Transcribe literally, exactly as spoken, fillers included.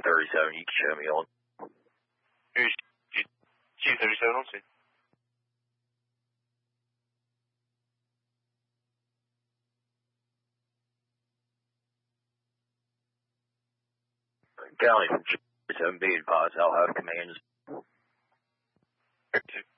thirty-seven, you can show me on. Here's G thirty-seven on scene. County from G thirty-seven, be advised, I'll have commands. thirty-two.